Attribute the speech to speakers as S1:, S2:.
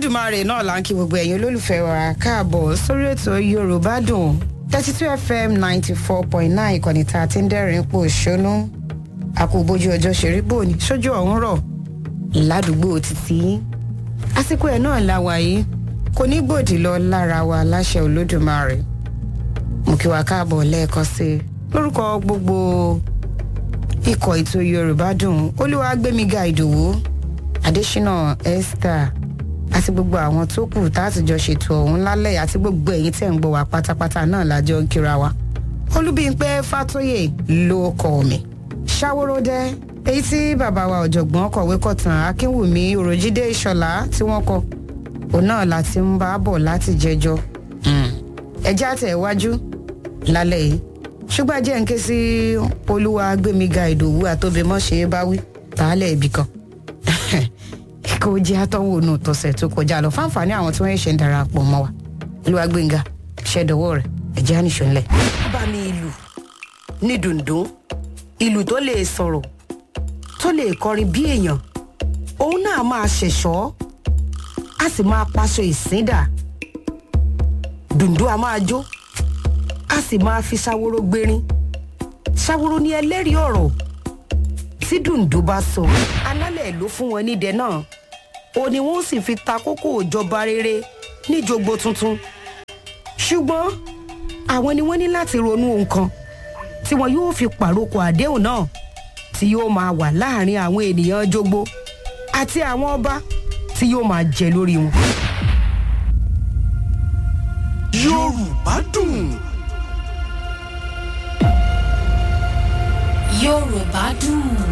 S1: olódùmarè náà là ń kí gbogbo ẹ̀yin olólùfẹ́ wa káàbọ̀ sórí ètò yorùbá dùn 32 fm 94.9 ìkànnì tá a ti ń dẹ́rìn pò ṣónú àkóbójú ọjọ́ ṣeré bò ní sójú ọ̀hún rọ̀ ládùúgbò títí àsìkò ẹ̀ náà la wà yìí kò ní gbòdì lọ lára wa láṣẹ olódùmarè mo kí wa káàbọ̀ lẹ́ẹ̀kan sí i lórúkọ gbogbo ikọ̀ ètò yorùbá dùn olúwàgbémiga ìdòwú adésínà esther àti gbogbo àwọn tó kù tátìjọ ṣètò ọ̀hún lálẹ́ àti gbogbo ẹ̀yin tẹ̀ ń gbọ́ wá pátápátá náà lájọ ń kíra wa olúbíńpẹ́ fátóyè ló kọ́ mi ṣàwòròdẹ èyí tí bàbá wa ọ̀jọ̀gbọ́n kọ̀wé kọ̀tàn akínwùmí òròjídé ìṣọ̀lá tí wọ́n kọ òun náà láti ń bá bọ̀ láti jẹjọ́ ẹjẹ́ àtẹ̀wájú lálẹ́ yìí ṣùgbọ́n jẹ́ ń ké sí olúwàgbémiga ìdòwú àtòbímọ́ṣe báwí tààlẹ̀ ibì kan kò jẹ́ àtọ́wò nù tọ̀sẹ̀ tó kọjá lọ fáǹfààní àwọn tí wọ́n ṣe ń darapọ̀ mọ́ wa olúwàgbémiga ṣẹ́dọ̀wọ́ rẹ̀ ẹ̀jẹ̀ àníṣó ńlẹ̀. bá mi ìlú ní dùndún ìlú tó lè sọ̀rọ̀ tó lè kọrin bí èèyàn òun náà máa ṣẹ̀ṣọ́ a sì máa paṣọ ìsíndà dùndún a máa jó a sì máa fi ṣàwòrò gbérin ṣàwòrò ní ẹlẹ́rìí ọ̀rọ̀ tí dùndún bá sọ alálẹ̀ ló fún wọn nídẹ náà ó ní wọn sì fi ta kókó ìjọba rere níjogbo tuntun ṣùgbọ́n àwọn ni wọ́n ní láti ronú nǹkan tí wọn yóò fi pàrókò àdéhùn náà tí yóò máa wà láàrin àwọn ènìyàn jogbo àti àwọn ọba tí yóò máa jẹ lórí wọn.
S2: yorùbá dùn.
S3: yorùbá dùn.